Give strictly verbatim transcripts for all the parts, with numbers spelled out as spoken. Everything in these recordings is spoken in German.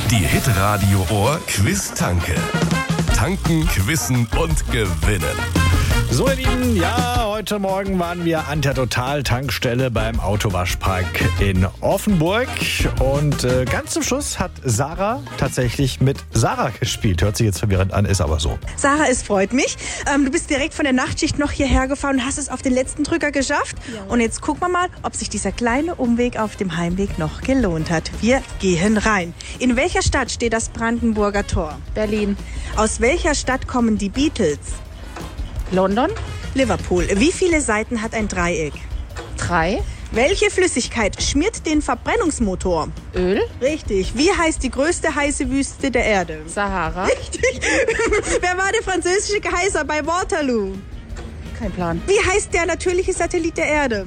Die Hitradio Ohr Quiz-Tanke. Tanken, quizzen und gewinnen. So, ihr Lieben, ja, heute Morgen waren wir an der Total-Tankstelle beim Autowaschpark in Offenburg. Und äh, ganz zum Schluss hat Sarah tatsächlich mit Sarah gespielt. Hört sich jetzt verwirrend an, ist aber so. Sarah, es freut mich. Ähm, du bist direkt von der Nachtschicht noch hierher gefahren und hast es auf den letzten Drücker geschafft. Ja. Und jetzt gucken wir mal, ob sich dieser kleine Umweg auf dem Heimweg noch gelohnt hat. Wir gehen rein. In welcher Stadt steht das Brandenburger Tor? Berlin. Aus welcher Stadt kommen die Beatles? London. Liverpool. Wie viele Seiten hat ein Dreieck? Drei. Welche Flüssigkeit schmiert den Verbrennungsmotor? Öl. Richtig. Wie heißt die größte heiße Wüste der Erde? Sahara. Richtig. Wer war der französische Kaiser bei Waterloo? Kein Plan. Wie heißt der natürliche Satellit der Erde?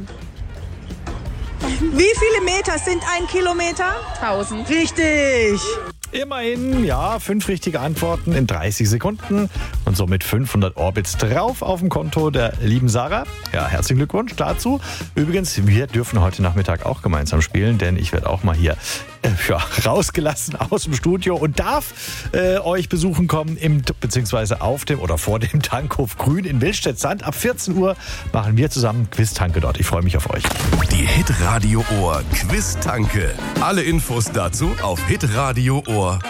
Wie viele Meter sind ein Kilometer? Tausend. Richtig. Immerhin, ja, fünf richtige Antworten in dreißig Sekunden und somit fünfhundert Orbits drauf auf dem Konto der lieben Sarah. Ja, herzlichen Glückwunsch dazu. Übrigens, wir dürfen heute Nachmittag auch gemeinsam spielen, denn ich werde auch mal hier äh, ja, rausgelassen aus dem Studio und darf äh, euch besuchen kommen im beziehungsweise auf dem oder vor dem Tankhof Grün in Willstedt-Sand. Ab vierzehn Uhr machen wir zusammen Quiz-Tanke dort. Ich freue mich auf euch. Die Hitradio Ohr Quiz-Tanke. Alle Infos dazu auf hitradio ohr